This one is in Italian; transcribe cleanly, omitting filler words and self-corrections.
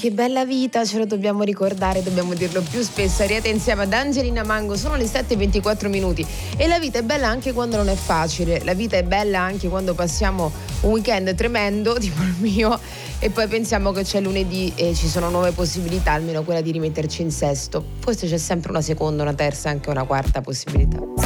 che bella vita, ce lo dobbiamo ricordare, dobbiamo dirlo più spesso. Ariete insieme ad Angelina Mango, sono le 7:24 e la vita è bella anche quando non è facile, la vita è bella anche quando passiamo un weekend tremendo, tipo il mio, e poi pensiamo che c'è lunedì e ci sono nuove possibilità, almeno quella di rimetterci in sesto. Forse c'è sempre una seconda, una terza, anche una quarta possibilità.